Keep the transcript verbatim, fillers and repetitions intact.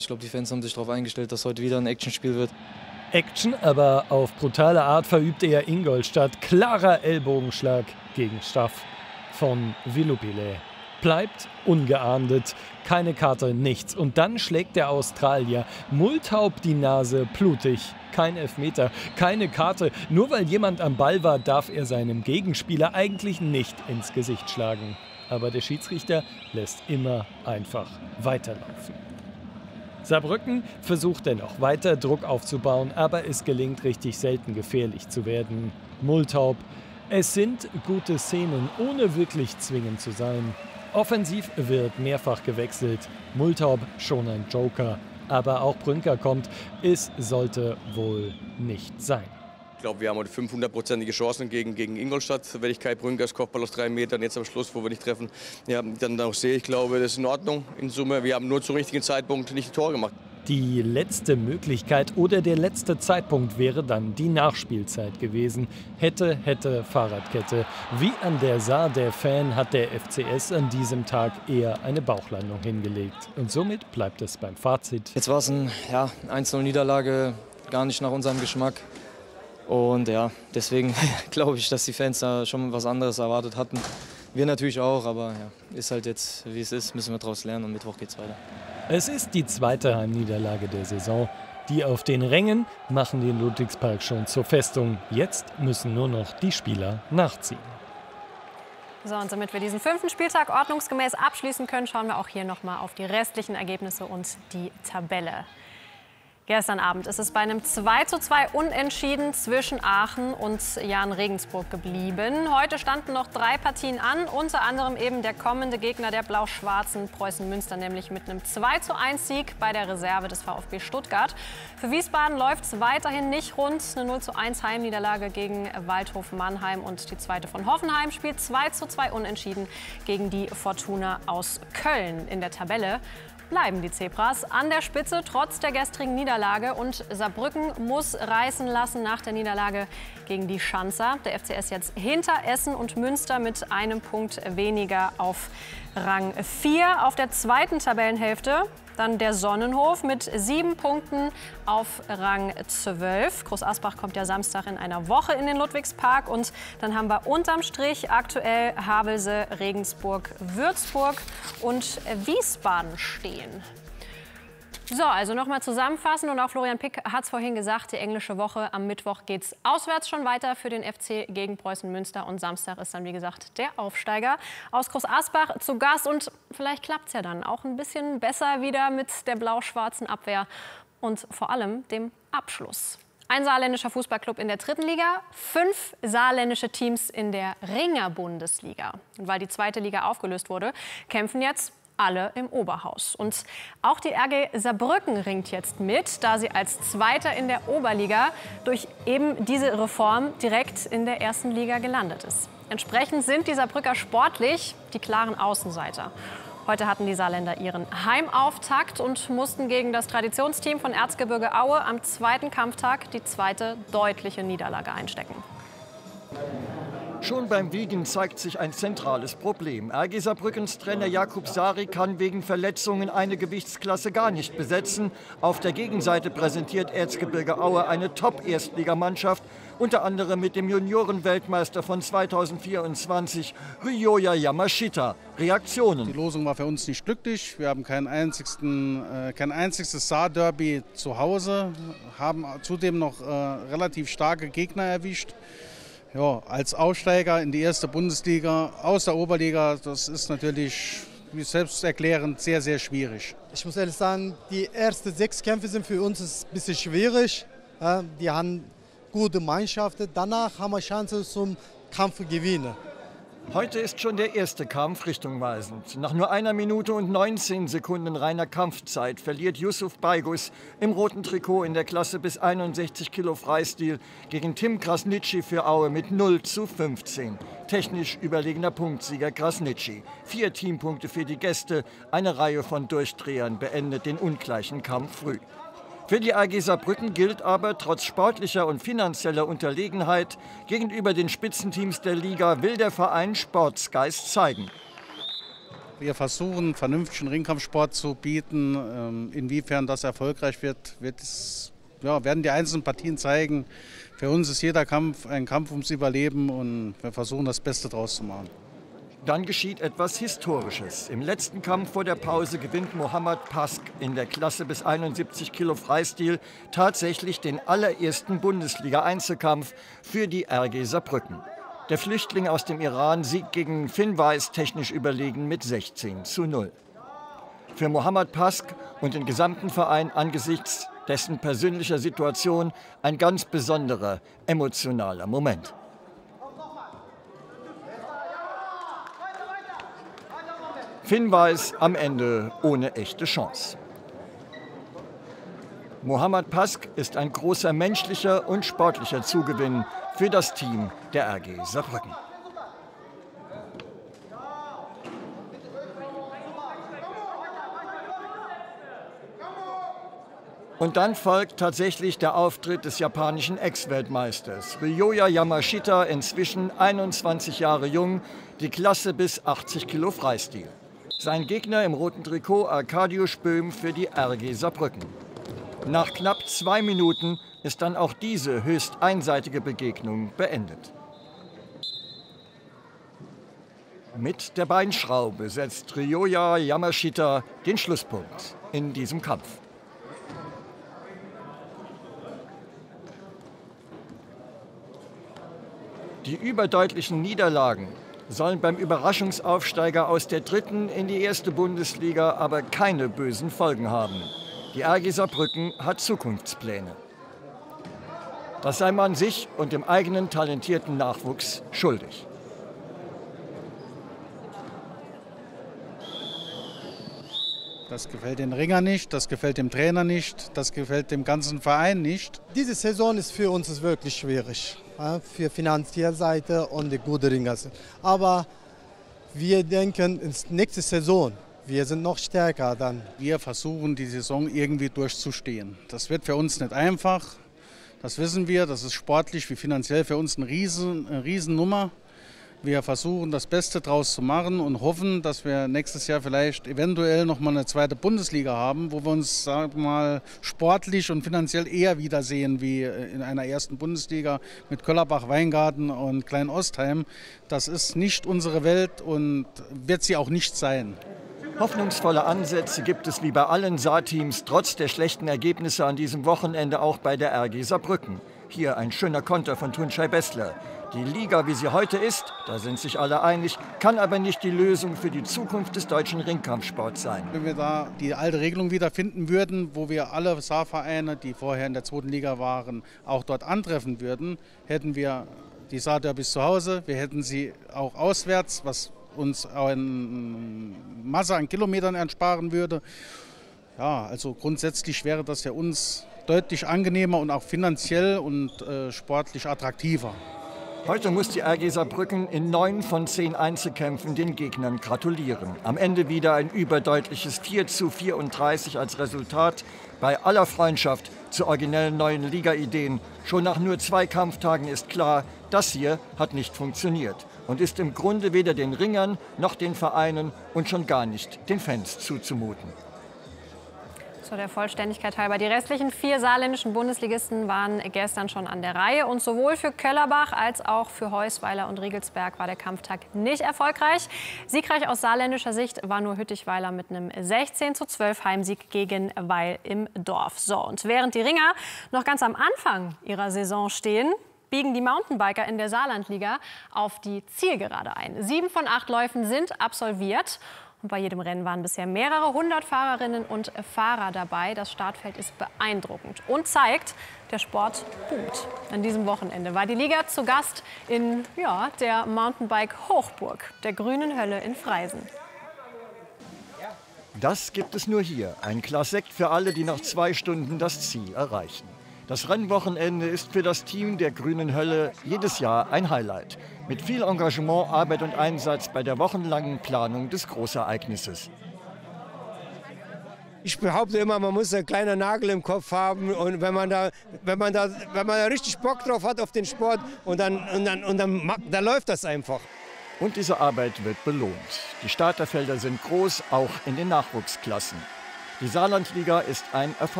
Ich glaube, die Fans haben sich darauf eingestellt, dass heute wieder ein Actionspiel wird. Action, aber auf brutale Art verübt er Ingolstadt. Klarer Ellbogenschlag gegen Staff von Vilupile. Bleibt ungeahndet, keine Karte, nichts. Und dann schlägt der Australier Multhaup die Nase blutig. Kein Elfmeter, keine Karte. Nur weil jemand am Ball war, darf er seinem Gegenspieler eigentlich nicht ins Gesicht schlagen. Aber der Schiedsrichter lässt immer einfach weiterlaufen. Saarbrücken versucht dennoch weiter Druck aufzubauen, aber es gelingt richtig selten gefährlich zu werden. Multhaup. Es sind gute Szenen, ohne wirklich zwingend zu sein. Offensiv wird mehrfach gewechselt. Multhaup schon ein Joker. Aber auch Brünker kommt. Es sollte wohl nicht sein. Ich glaube, wir haben heute fünfhundertprozentige Chancen gegen, gegen Ingolstadt. Wenn ich Kai Brünkers Kopfball aus drei Metern jetzt am Schluss, wo wir nicht treffen, ja, dann auch sehe ich, glaube, das ist in Ordnung in Summe. Wir haben nur zum richtigen Zeitpunkt nicht die Tore gemacht. Die letzte Möglichkeit oder der letzte Zeitpunkt wäre dann die Nachspielzeit gewesen. Hätte, hätte, Fahrradkette. Wie an der Saar der Fan hat der F C S an diesem Tag eher eine Bauchlandung hingelegt. Und somit bleibt es beim Fazit. Jetzt war es ein ja, eins null Niederlage, gar nicht nach unserem Geschmack. Und ja, deswegen glaube ich, dass die Fans da schon was anderes erwartet hatten. Wir natürlich auch, aber ja, ist halt jetzt, wie es ist, müssen wir daraus lernen und Mittwoch geht's weiter. Es ist die zweite Heimniederlage der Saison. Die auf den Rängen machen den Ludwigspark schon zur Festung. Jetzt müssen nur noch die Spieler nachziehen. So, und damit wir diesen fünften Spieltag ordnungsgemäß abschließen können, schauen wir auch hier noch mal auf die restlichen Ergebnisse und die Tabelle. Gestern Abend ist es bei einem zwei zu zwei Unentschieden zwischen Aachen und Jahn Regensburg geblieben. Heute standen noch drei Partien an, unter anderem eben der kommende Gegner der Blau-Schwarzen, Preußen Münster, nämlich mit einem zwei zu eins Sieg bei der Reserve des VfB Stuttgart. Für Wiesbaden läuft es weiterhin nicht rund. Eine null zu eins Heimniederlage gegen Waldhof Mannheim und die zweite von Hoffenheim spielt zwei zu zwei Unentschieden gegen die Fortuna aus Köln. In der Tabelle bleiben die Zebras an der Spitze trotz der gestrigen Niederlage und Saarbrücken muss reißen lassen nach der Niederlage gegen die Schanzer. Der F C S jetzt hinter Essen und Münster mit einem Punkt weniger auf Rang vier. Auf der zweiten Tabellenhälfte dann der Sonnenhof mit sieben Punkten auf Rang zwölf. Groß Asbach kommt ja Samstag in einer Woche in den Ludwigspark. Und dann haben wir unterm Strich aktuell Havelse, Regensburg, Würzburg und Wiesbaden stehen. So, also nochmal zusammenfassen. Und auch Florian Pick hat es vorhin gesagt, die englische Woche am Mittwoch geht es auswärts schon weiter für den F C gegen Preußen Münster. Und Samstag ist dann, wie gesagt, der Aufsteiger aus Groß Asbach zu Gast. Und vielleicht klappt es ja dann auch ein bisschen besser wieder mit der blau-schwarzen Abwehr und vor allem dem Abschluss. Ein saarländischer Fußballclub in der dritten Liga, fünf saarländische Teams in der Ringer-Bundesliga. Und weil die zweite Liga aufgelöst wurde, kämpfen jetzt alle im Oberhaus. Und auch die R G Saarbrücken ringt jetzt mit, da sie als Zweiter in der Oberliga durch eben diese Reform direkt in der ersten Liga gelandet ist. Entsprechend sind die Saarbrücker sportlich die klaren Außenseiter. Heute hatten die Saarländer ihren Heimauftakt und mussten gegen das Traditionsteam von Erzgebirge Aue am zweiten Kampftag die zweite deutliche Niederlage einstecken. Schon beim Wiegen zeigt sich ein zentrales Problem. R G Saarbrückens Trainer Jakub Sari kann wegen Verletzungen eine Gewichtsklasse gar nicht besetzen. Auf der Gegenseite präsentiert Erzgebirge Aue eine Top-Erstligamannschaft, unter anderem mit dem Juniorenweltmeister von zweitausendvierundzwanzig, Ryoya Yamashita. Reaktionen. Die Losung war für uns nicht glücklich. Wir haben kein, einzigsten, äh, kein einziges Saar-Derby zu Hause, haben zudem noch äh, relativ starke Gegner erwischt. Ja, als Aufsteiger in die erste Bundesliga aus der Oberliga, das ist natürlich, wie selbsterklärend, sehr, sehr schwierig. Ich muss ehrlich sagen, die ersten sechs Kämpfe sind für uns ein bisschen schwierig. Ja, die haben gute Mannschaften. Danach haben wir Chancen zum Kampf gewinnen. Heute ist schon der erste Kampf richtungweisend. Nach nur einer Minute und neunzehn Sekunden reiner Kampfzeit verliert Yusuf Baigus im roten Trikot in der Klasse bis einundsechzig Kilo Freistil gegen Tim Krasnitschi für Aue mit null zu fünfzehn. Technisch überlegener Punktsieger Krasnitschi. Vier Teampunkte für die Gäste. Eine Reihe von Durchdrehern beendet den ungleichen Kampf früh. Für die R G Saarbrücken gilt aber, trotz sportlicher und finanzieller Unterlegenheit gegenüber den Spitzenteams der Liga will der Verein Sportsgeist zeigen. Wir versuchen, einen vernünftigen Ringkampfsport zu bieten. Inwiefern das erfolgreich wird, wird es, ja, werden die einzelnen Partien zeigen. Für uns ist jeder Kampf ein Kampf ums Überleben und wir versuchen, das Beste draus zu machen. Dann geschieht etwas Historisches. Im letzten Kampf vor der Pause gewinnt Mohammad Pask in der Klasse bis einundsiebzig Kilo Freistil tatsächlich den allerersten Bundesliga-Einzelkampf für die R G Saarbrücken. Der Flüchtling aus dem Iran siegt gegen Finn Weiß technisch überlegen mit sechzehn zu null. Für Mohammad Pask und den gesamten Verein angesichts dessen persönlicher Situation ein ganz besonderer, emotionaler Moment. Finn Weiß am Ende ohne echte Chance. Mohammad Pask ist ein großer menschlicher und sportlicher Zugewinn für das Team der R G Saarbrücken. Und dann folgt tatsächlich der Auftritt des japanischen Ex-Weltmeisters Ryoya Yamashita, inzwischen einundzwanzig Jahre jung, die Klasse bis achtzig Kilo Freistil. Sein Gegner im roten Trikot Arkadiusz Böhm für die R G Saarbrücken. Nach knapp zwei Minuten ist dann auch diese höchst einseitige Begegnung beendet. Mit der Beinschraube setzt Ryoya Yamashita den Schlusspunkt in diesem Kampf. Die überdeutlichen Niederlagen sollen beim Überraschungsaufsteiger aus der dritten in die erste Bundesliga aber keine bösen Folgen haben. Die R G Saarbrücken hat Zukunftspläne. Das sei man sich und dem eigenen talentierten Nachwuchs schuldig. Das gefällt den Ringern nicht, das gefällt dem Trainer nicht, das gefällt dem ganzen Verein nicht. Diese Saison ist für uns wirklich schwierig, ja, für finanzielle Seite und die gute Ringer. Aber wir denken ins nächste Saison, wir sind noch stärker dann. Wir versuchen, die Saison irgendwie durchzustehen. Das wird für uns nicht einfach, das wissen wir, das ist sportlich wie finanziell für uns eine Riesen, eine Riesennummer. Wir versuchen, das Beste draus zu machen und hoffen, dass wir nächstes Jahr vielleicht eventuell noch mal eine zweite Bundesliga haben, wo wir uns, sagen wir mal, sportlich und finanziell eher wiedersehen wie in einer ersten Bundesliga mit Köllerbach, Weingarten und Klein-Ostheim. Das ist nicht unsere Welt und wird sie auch nicht sein. Hoffnungsvolle Ansätze gibt es wie bei allen Saarteams trotz der schlechten Ergebnisse an diesem Wochenende auch bei der R G Saarbrücken. Hier ein schöner Konter von Tunçay Bessler. Die Liga, wie sie heute ist, da sind sich alle einig, kann aber nicht die Lösung für die Zukunft des deutschen Ringkampfsports sein. Wenn wir da die alte Regelung wieder finden würden, wo wir alle Saarvereine, die vorher in der zweiten Liga waren, auch dort antreffen würden, hätten wir die Saarderbys zu Hause, wir hätten sie auch auswärts, was uns eine Masse an Kilometern ersparen würde. Ja, also grundsätzlich wäre das für uns deutlich angenehmer und auch finanziell und äh, sportlich attraktiver. Heute muss die R G Saarbrücken in neun von zehn Einzelkämpfen den Gegnern gratulieren. Am Ende wieder ein überdeutliches vier zu vierunddreißig als Resultat. Bei aller Freundschaft zu originellen neuen Liga-Ideen. Schon nach nur zwei Kampftagen ist klar, das hier hat nicht funktioniert. Und ist im Grunde weder den Ringern noch den Vereinen und schon gar nicht den Fans zuzumuten. So, der Vollständigkeit halber. Die restlichen vier saarländischen Bundesligisten waren gestern schon an der Reihe. Und sowohl für Köllerbach als auch für Heusweiler und Riegelsberg war der Kampftag nicht erfolgreich. Siegreich aus saarländischer Sicht war nur Hüttichweiler mit einem sechzehn zu zwölf Heimsieg gegen Weil im Dorf. So, und während die Ringer noch ganz am Anfang ihrer Saison stehen, biegen die Mountainbiker in der Saarlandliga auf die Zielgerade ein. Sieben von acht Läufen sind absolviert. Und bei jedem Rennen waren bisher mehrere hundert Fahrerinnen und Fahrer dabei. Das Startfeld ist beeindruckend und zeigt, der Sport boomt. An diesem Wochenende war die Liga zu Gast in ja, der Mountainbike-Hochburg, der Grünen Hölle in Freisen. Das gibt es nur hier. Ein Glas Sekt für alle, die nach zwei Stunden das Ziel erreichen. Das Rennwochenende ist für das Team der Grünen Hölle jedes Jahr ein Highlight. Mit viel Engagement, Arbeit und Einsatz bei der wochenlangen Planung des Großereignisses. Ich behaupte immer, man muss einen kleinen Nagel im Kopf haben und wenn man da, wenn man da, wenn man da richtig Bock drauf hat auf den Sport und dann, und dann, und dann, dann läuft das einfach. Und diese Arbeit wird belohnt. Die Starterfelder sind groß, auch in den Nachwuchsklassen. Die Saarlandliga ist ein Erfolg.